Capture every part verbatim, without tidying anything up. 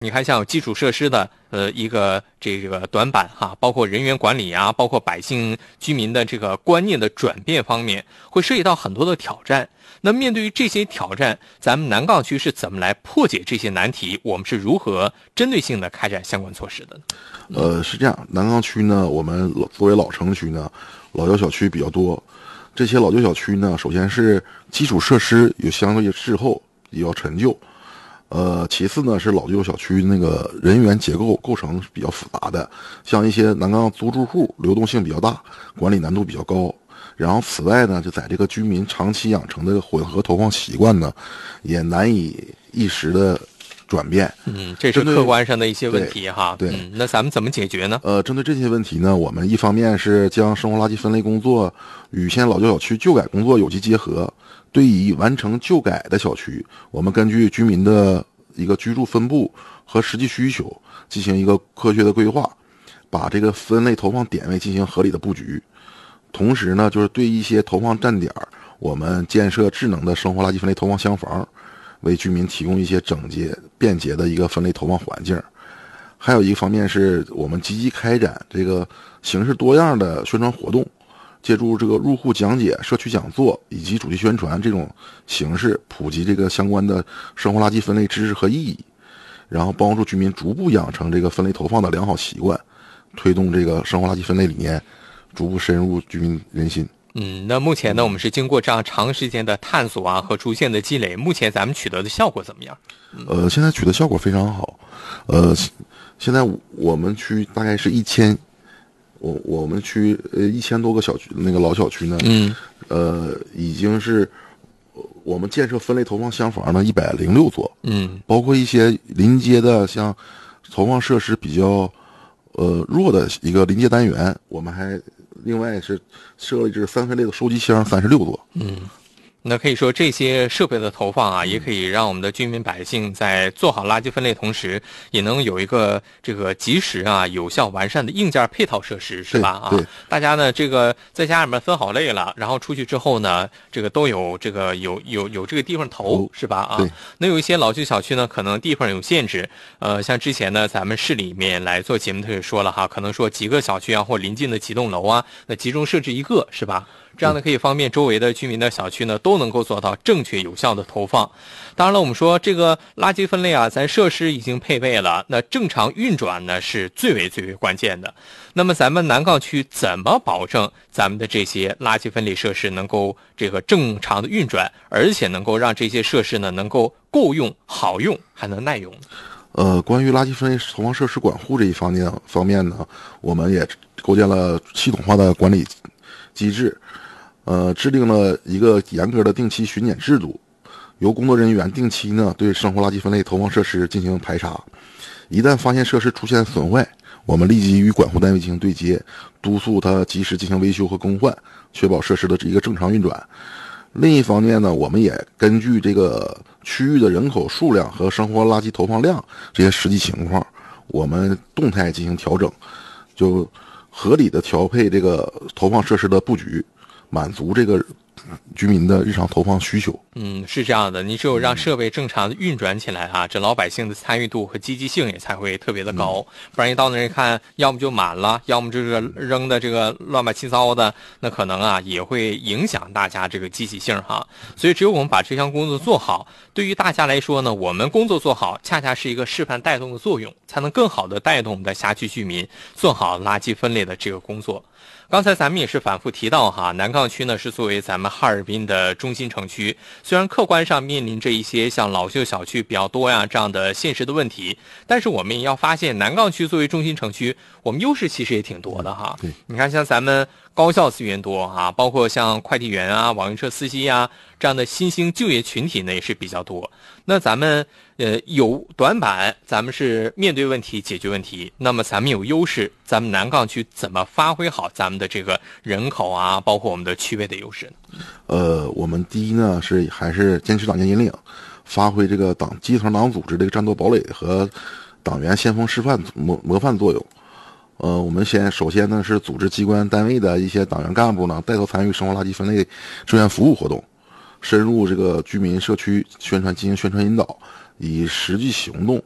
你看，像有基础设施的呃一个这个短板哈，包括人员管理啊，包括百姓居民的这个观念的转变方面，会涉及到很多的挑战。那面对于这些挑战，咱们南岗区是怎么来破解这些难题？我们是如何针对性的开展相关措施的呢？ 呃，是这样，南岗区呢，我们作为老城区呢，老旧小区比较多。这些老旧小区呢，首先是基础设施有相对滞后，比较陈旧。呃，其次呢是老旧小区那个人员结构构成比较复杂的，像一些南岗租住户流动性比较大，管理难度比较高。然后此外呢，就在这个居民长期养成的混合投放习惯呢，也难以一时的转变。 嗯，这是客观上的一些问题哈。 对， 嗯，那咱们怎么解决呢？ 呃，针对这些问题呢，我们一方面是将生活垃圾分类工作与现老旧小区旧改工作有机结合。对于完成旧改的小区，我们根据居民的一个居住分布和实际需求进行一个科学的规划，把这个分类投放点位进行合理的布局。同时呢，就是对一些投放站点，我们建设智能的生活垃圾分类投放箱房，为居民提供一些整洁便捷的一个分类投放环境。还有一个方面是我们积极开展这个形式多样的宣传活动，借助这个入户讲解、社区讲座以及主题宣传这种形式，普及这个相关的生活垃圾分类知识和意义，然后帮助居民逐步养成这个分类投放的良好习惯，推动这个生活垃圾分类理念逐步深入居民人心。 嗯，那目前呢，我们是经过这样长时间的探索啊和逐渐的积累，目前咱们取得的效果怎么样？ 呃，现在取得效果非常好。呃，现在我们区大概是一千。我我们区呃一千多个小区，那个老小区呢， 嗯， 呃，已经是我们建设分类投放箱房呢一百零六座， 嗯， 包括一些临街的像投放设施比较呃弱的一个临街单元，我们还另外是设立制三分类的收集箱三十六座， 嗯。那可以说这些设备的投放啊，也可以让我们的居民百姓在做好垃圾分类同时，也能有一个这个及时啊、有效完善的硬件配套设施，是吧？啊，大家呢这个在家里面分好类了，然后出去之后呢，这个都有这个有有有这个地方投，是吧？啊，那有一些老旧小区呢，可能地方有限制，呃，像之前呢咱们市里面来做节目，他也说了哈，可能说几个小区啊或临近的几栋楼啊，那集中设置一个，是吧？这样呢，可以方便周围的居民的小区呢，都能够做到正确有效的投放。当然了，我们说这个垃圾分类啊，咱设施已经配备了，那正常运转呢是最为最为关键的。那么咱们南岗区怎么保证咱们的这些垃圾分类设施能够这个正常的运转，而且能够让这些设施呢能够够用、好用，还能耐用呢？ 呃，关于垃圾分类投放设施管护这一方面方面呢，我们也构建了系统化的管理机制。呃，制定了一个严格的定期巡检制度，由工作人员定期呢对生活垃圾分类投放设施进行排查，一旦发现设施出现损坏，我们立即与管护单位进行对接，督促他及时进行维修和更换，确保设施的一个正常运转。另一方面呢，我们也根据这个区域的人口数量和生活垃圾投放量这些实际情况，我们动态进行调整，就合理的调配这个投放设施的布局，满足这个居民的日常投放需求。 嗯，是这样的，你只有让设备正常的运转起来啊，这老百姓的参与度和积极性也才会特别的高。嗯、不然一到那儿一看，要么就满了，要么这个扔的这个乱八七糟的，那可能啊也会影响大家这个积极性哈。所以只有我们把这项工作做好，对于大家来说呢，我们工作做好，恰恰是一个示范带动的作用，才能更好的带动我们的辖区居民做好垃圾分类的这个工作。刚才咱们也是反复提到哈，南岗区呢是作为咱们哈尔滨的中心城区，虽然客观上面临着一些像老旧小区比较多呀这样的现实的问题，但是我们也要发现，南岗区作为中心城区，我们优势其实也挺多的哈。 对， 你看像咱们高校资源多啊，包括像快递员啊、网约车司机啊这样的新兴就业群体呢也是比较多。那咱们呃有短板，咱们是面对问题解决问题，那么咱们有优势，咱们南岗区怎么发挥好咱们的这个人口啊，包括我们的区位的优势呢？ 呃，我们第一呢是还是坚持党建引领，发挥这个党基层党组织这个战斗堡垒和党员先锋示范模模范作用。呃，我们先首先呢是组织机关单位的一些党员干部呢带头参与生活垃圾分类志愿服务活动，深入这个居民社区宣传进行宣传引导，以实际行动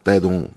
带动